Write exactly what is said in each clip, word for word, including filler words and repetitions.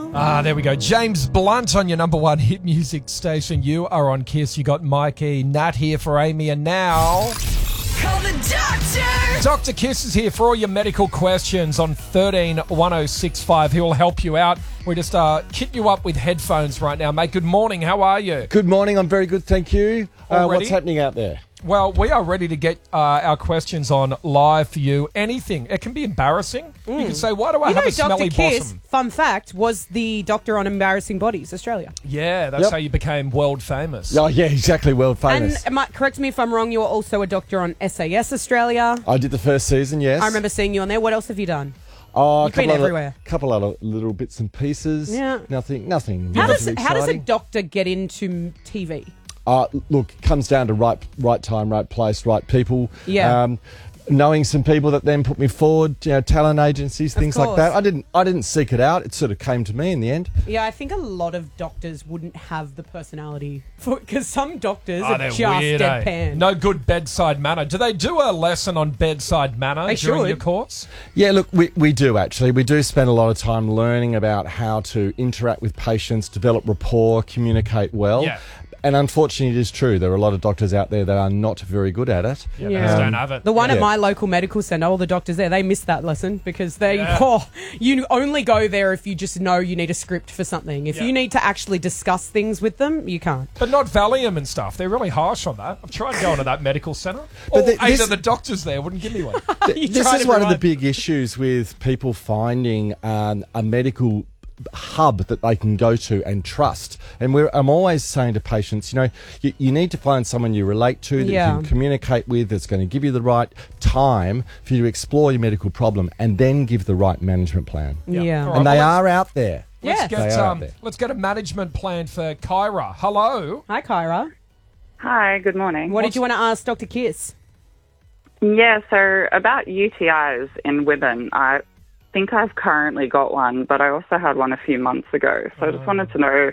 Ah, there we go. James Blunt on your number one hit music station. You are on Kiss. You got Mikey, Nat here for Amy, and now... Call the doctor! Doctor Kiss is here for all your medical questions on thirteen one oh six five. He will help you out. We just uh, kit you up with headphones right now, mate. Good morning. How are you? Good morning. I'm very good, thank you. Uh, what's happening out there? Well, we are ready to get uh, our questions on live for you. Anything. It can be embarrassing. Mm. You can say, why do I you have know, a smelly Doctor Kiss, bottom? fun fact, was the doctor on Embarrassing Bodies, Australia. Yeah, that's Yep. how you became world famous. Oh, yeah, exactly. World famous. And uh, correct me if I'm wrong, you were also a doctor on S A S Australia. I did the first season, yes. I remember seeing you on there. What else have you done? Oh, You've been of, everywhere. A couple other little bits and pieces. Yeah. Nothing, nothing. How does, nothing how does a exciting. doctor get into T V? Uh, look, it comes down to right, right time, right place, right people. Yeah. Um, knowing some people that then put me forward, you know, talent agencies, things like course. that. I didn't, I didn't seek it out. It sort of came to me in the end. Yeah, I think a lot of doctors wouldn't have the personality for because some doctors Oh, are they're just weird, eh? deadpan. No good bedside manner. Do they do a lesson on bedside manner They during should. your course? Yeah, look, we, we do actually. We do spend a lot of time learning about how to interact with patients, develop rapport, communicate well. Yeah. And unfortunately, it is true. There are a lot of doctors out there that are not very good at it. Yeah, Yeah. they just don't have it. The one Yeah. at my local medical centre, all the doctors there, they missed that lesson because they, Yeah. oh, you only go there if you just know you need a script for something. If Yeah. you need to actually discuss things with them, you can't. But not Valium and stuff. They're really harsh on that. I've tried going to that medical centre. But All the- eight this- of the doctors there wouldn't give me one. You This tried is one of the everyone. big issues with people finding um, a medical hub that they can go to and trust. And we're, I'm always saying to patients, you know, you, you need to find someone you relate to, that Yeah. you can communicate with, that's going to give you the right time for you to explore your medical problem and then give the right management plan. Yeah. All And right, they well, are out there. Let's Yeah. get They are out um, there. let's get a management plan for Kyra. Hello. Hi, Kyra. Hi, good morning. What did you want to ask Doctor Kiss? Yeah, so about U T Is in women, I think I've currently got one, but I also had one a few months ago. So I just wanted to know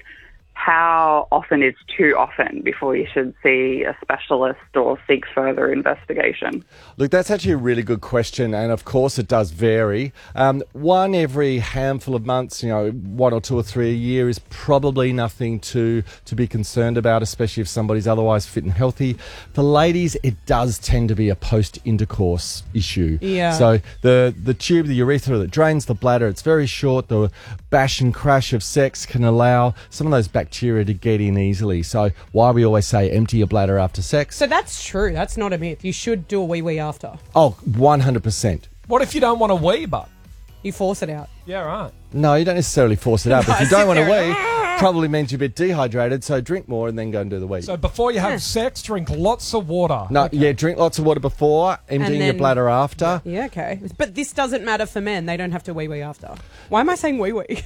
how often is too often before you should see a specialist or seek further investigation? Look, that's actually a really good question, and of course it does vary. Um, one every handful of months, you know, one or two or three a year is probably nothing to, to be concerned about, especially if somebody's otherwise fit and healthy. For ladies, it does tend to be a post-intercourse issue. Yeah. So the, the tube, the urethra that drains the bladder, it's very short. The bash and crash of sex can allow some of those bacteria to get in easily. So why we always say empty your bladder after sex. So that's true. That's not a myth. You should do a wee wee after. Oh, one hundred percent. What if you don't want to wee, but? You force it out. Yeah, right. No, you don't necessarily force it out. But if you No, don't want sit to there wee, probably means you're a bit dehydrated. So drink more and then go and do the wee. So before you have sex, drink lots of water. no, yeah, drink lots of water before, emptying your then- bladder after. Yeah, okay. But this doesn't matter for men. They don't have to wee wee after. Why am I saying wee wee?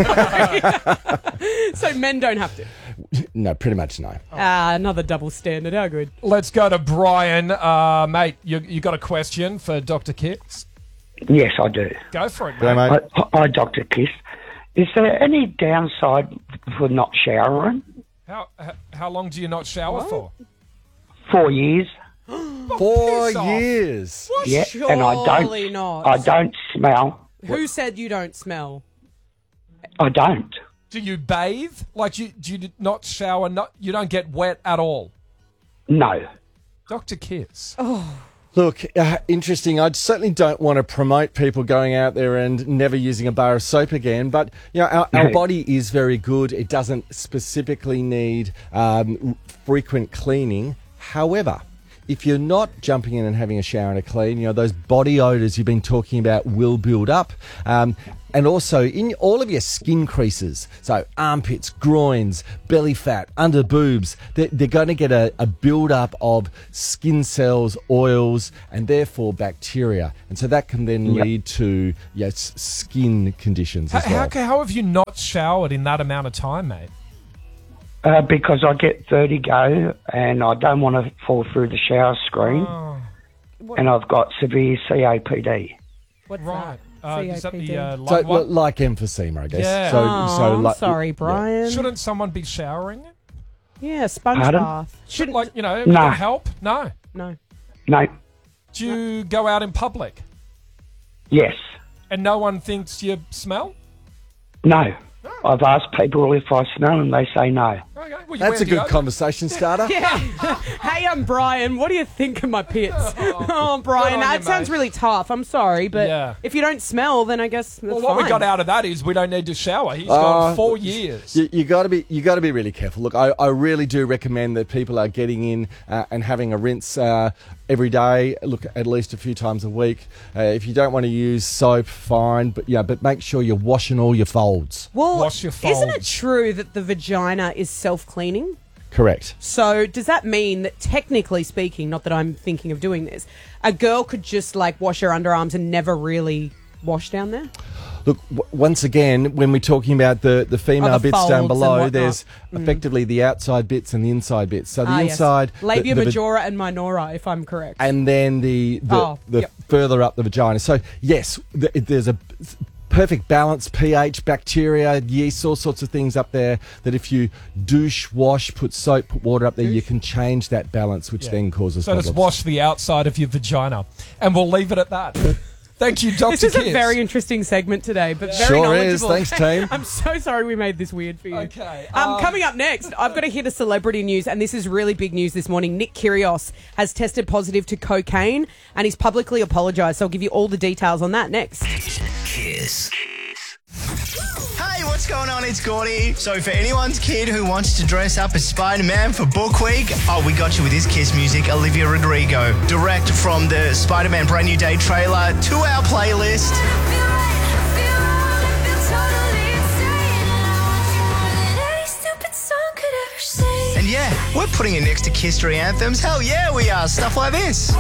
So men don't have to. No, pretty much no. Ah, another double standard. How good. Let's go to Brian. Uh, mate, you, you got a question for Doctor Kiss? Yes, I do. Go for it, Hello, mate. mate. Hi, hi, Doctor Kiss. Is there any downside for not showering? How, how how long do you not shower for? Four years. Four piss off. years. Yeah, and I Surely don't. not. I don't smell. Who said you don't smell? I don't. Do you bathe? Like, you, do you not shower? Not, you don't get wet at all? No. Doctor Kiss. Look, uh, interesting. I certainly don't want to promote people going out there and never using a bar of soap again. But you know, our, our No. body is very good. It doesn't specifically need um, frequent cleaning. However, if you're not jumping in and having a shower and a clean, you know, those body odors you've been talking about will build up. Um, and also in all of your skin creases, so armpits, groins, belly fat, under boobs, they're, they're going to get a, a build up of skin cells, oils, and therefore bacteria. And so that can then Yep. lead to yes, skin conditions How, as well. how, ca- how have you not showered in that amount of time, mate? Uh, because I get vertigo and I don't want to fall through the shower screen. Oh, And I've got severe C O P D. What's right. that? Uh, is that C O P D? the uh, So, like well, what? like emphysema, I guess. Yeah. So, Oh, so I'm like, sorry, yeah. Brian. Shouldn't someone be showering? Yeah, sponge Pardon? bath. Shouldn't, like, you know, No. help? No. No. No. Do you go out in public Yes. and no one thinks you smell? No. Oh, I've asked people if I smell and they say no. Okay, well, you That's wear a good deodorant. conversation starter. Yeah. Hey, I'm Brian. What do you think of my pits? Oh, Brian, on that you, sounds mate. really tough. I'm sorry, but Yeah. if you don't smell, then I guess that's Well, what we fine. got out of that is we don't need to shower. He's Uh, gone four years. You, you got to be you got to be really careful. Look, I, I really do recommend that people are getting in uh, and having a rinse uh, every day. Look, at least a few times a week. Uh, if you don't want to use soap, fine, but yeah, but make sure you're washing all your folds. Well, Wash your isn't it folds. true that the vagina is self-cleaning? Correct. So does that mean that technically speaking, not that I'm thinking of doing this, a girl could just like wash her underarms and never really wash down there? Look, w- once again, when we're talking about the, the female Oh, the bits folds down and below, whatnot. there's Mm. effectively the outside bits and the inside bits. So the Ah, yes. inside, the- labia the, va- majora and minora, if I'm correct. and then the the, Oh, the yep. further up the vagina. So yes, th- there's a perfect balance, pH, bacteria, yeast, all sorts of things up there that if you douche, wash, put soap, put water up there, you can change that balance, which Yeah. then causes So problems. just wash the outside of your vagina. And we'll leave it at that. Thank you, Doctor This is Kiss. a very interesting segment today, but very Sure is. knowledgeable. Thanks, team. I'm so sorry we made this weird for you. Okay, Um, um, coming up next, I've got to hit a celebrity news, and this is really big news this morning. Nick Kyrgios has tested positive to cocaine, and he's publicly apologised. So I'll give you all the details on that next. Kiss. Hey, what's going on? It's Gordy. So for anyone's kid who wants to dress up as Spider-Man for Book Week, oh, we got you with this Kiss music, Olivia Rodrigo. Direct from the Spider-Man Brand New Day trailer to our playlist. And yeah, we're putting it next to Kiss-Three anthems. Hell yeah, we are. Stuff like this.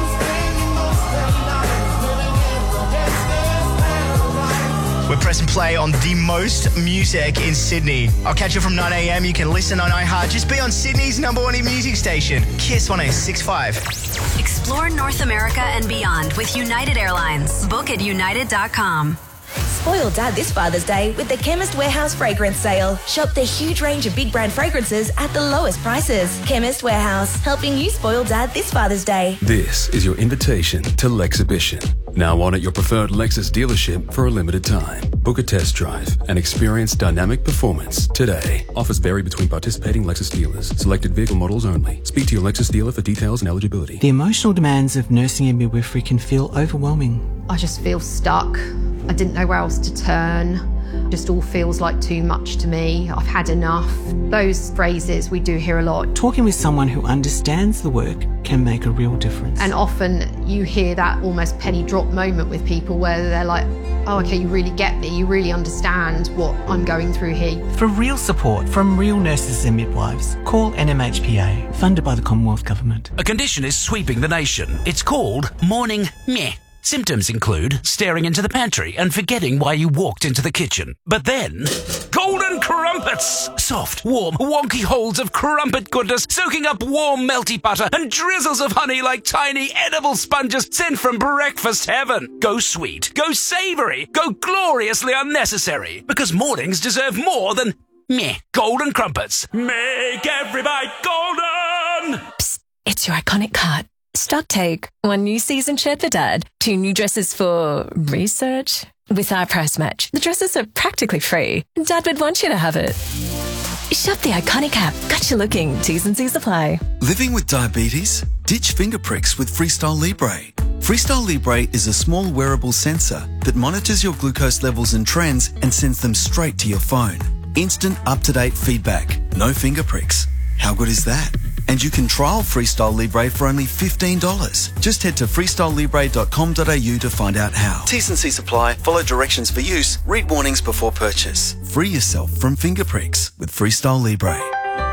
We're pressing play on the most music in Sydney. I'll catch you from nine a.m. You can listen on iHeart. Just be on Sydney's number one music station, Kiss one eight six five. Explore North America and beyond with United Airlines. Book at united dot com. Spoil Dad this Father's Day with the Chemist Warehouse Fragrance Sale. Shop the huge range of big brand fragrances at the lowest prices. Chemist Warehouse, helping you spoil Dad this Father's Day. This is your invitation to Lexhibition. Now on at your preferred Lexus dealership for a limited time. Book a test drive and experience dynamic performance today. Offers vary between participating Lexus dealers. Selected vehicle models only. Speak to your Lexus dealer for details and eligibility. The emotional demands of nursing and midwifery can feel overwhelming. I just feel stuck. I didn't know where else to turn. Just all feels like too much to me. I've had enough. Those phrases we do hear a lot. Talking with someone who understands the work can make a real difference. And often you hear that almost penny drop moment with people where they're like, oh, okay, you really get me. You really understand what I'm going through here. For real support from real nurses and midwives, call N M H P A, funded by the Commonwealth Government. A condition is sweeping the nation. It's called morning meh. Symptoms include staring into the pantry and forgetting why you walked into the kitchen. But then, golden crumpets! Soft, warm, wonky holes of crumpet goodness soaking up warm, melty butter and drizzles of honey like tiny edible sponges sent from breakfast heaven. Go sweet, go savoury, go gloriously unnecessary. Because mornings deserve more than meh. Golden crumpets. Make every bite golden! Psst, it's your iconic cut. Stock take. One new season shirt for Dad. Two new dresses for research. With our price match, the dresses are practically free. Dad would want you to have it. Shop the iconic app. Got you looking. T's and C's apply. Living with diabetes? Ditch finger pricks with Freestyle Libre. Freestyle Libre is a small wearable sensor that monitors your glucose levels and trends and sends them straight to your phone. Instant up-to-date feedback. No finger pricks. How good is that? And you can trial Freestyle Libre for only fifteen dollars. Just head to freestyle libre dot com dot a u to find out how. T's and C's apply. Follow directions for use. Read warnings before purchase. Free yourself from finger pricks with Freestyle Libre.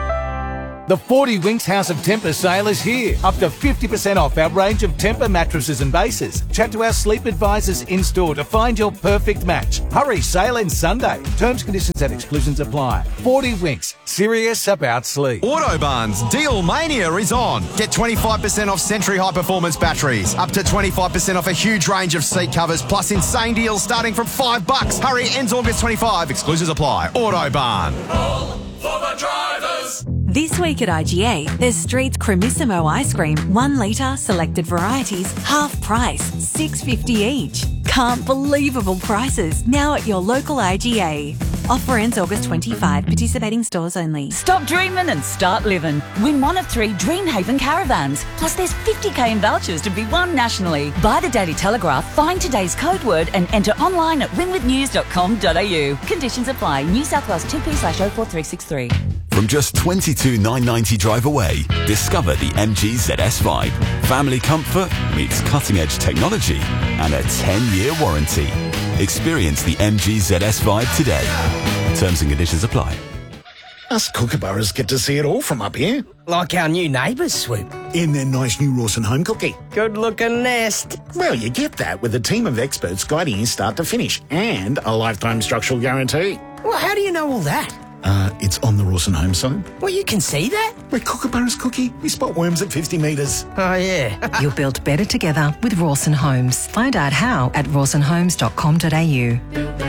The forty Winks House of Temper sale is here. Up to fifty percent off our range of Temper mattresses and bases. Chat to our sleep advisors in-store to find your perfect match. Hurry, sale ends Sunday. Terms, conditions and exclusions apply. forty Winks, serious about sleep. Autobarn's Deal Mania is on. Get twenty-five percent off Century High Performance batteries. Up to twenty-five percent off a huge range of seat covers, plus insane deals starting from five bucks. Hurry, ends August twenty-fifth. Exclusions apply. Autobarn. All for the drivers. This week at I G A, there's Street's Cremissimo ice cream, one litre, selected varieties, half price, six fifty each. Can't believable prices now at your local I G A. Offer ends August twenty-fifth. Participating stores only. Stop dreaming and start living. Win one of three Dreamhaven caravans. Plus there's fifty k in vouchers to be won nationally. Buy the Daily Telegraph, find today's code word and enter online at win with news dot com dot a u. Conditions apply. New South Wales two P slash oh four three six three. From just twenty-two thousand nine hundred ninety drive away, discover the M G Z S Vibe. Family comfort meets cutting-edge technology and a ten-year warranty. Experience the M G Z S Vibe today. Terms and conditions apply. Us kookaburras get to see it all from up here. Like our new neighbours, Swoop. In their nice new Rawson home cookie. Good-looking nest. Well, you get that with a team of experts guiding you start to finish and a lifetime structural guarantee. Well, how do you know all that? Uh, it's on the Rawson home site. Well, you can see that? We're kookaburras, Cookie. We spot worms at fifty metres. Oh, yeah. You'll build better together with Rawson Homes. Find out how at rawson homes dot com dot a u.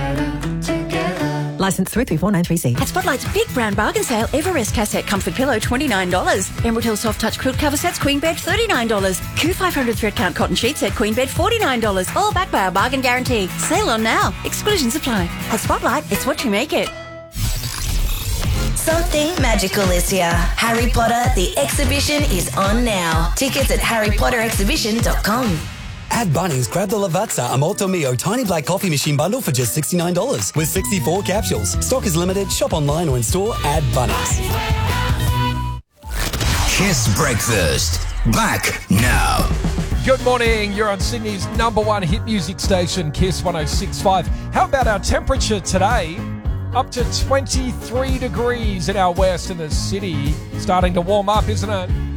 Licence three three four nine three C. At Spotlight's Big Brown Bargain Sale, Everest Cassette Comfort Pillow, twenty-nine dollars. Emerald Hill Soft Touch Quilt Cover Sets, Queen Bed, thirty-nine dollars. Q five hundred Thread Count Cotton Sheet Set, Queen Bed, forty-nine dollars. All backed by our bargain guarantee. Sale on now. Exclusions apply. At Spotlight, it's what you make it. Something magical is here. Harry Potter, the exhibition is on now. Tickets at harry potter exhibition dot com. At Bunnings, grab the Lavazza a Molto Mio tiny black coffee machine bundle for just sixty-nine dollars with sixty-four capsules. Stock is limited. Shop online or in store at Bunnings. Kiss Breakfast. Back now. Good morning. You're on Sydney's number one hit music station, Kiss one oh six point five. How about our temperature today? Up to twenty-three degrees in our west in the city. Starting to warm up, isn't it?